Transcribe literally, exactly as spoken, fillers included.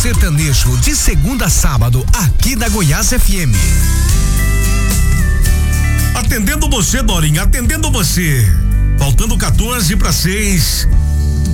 sertanejo de segunda a sábado aqui na Goiás F M. Atendendo você, Dorinha, atendendo você. Faltando quatorze para seis.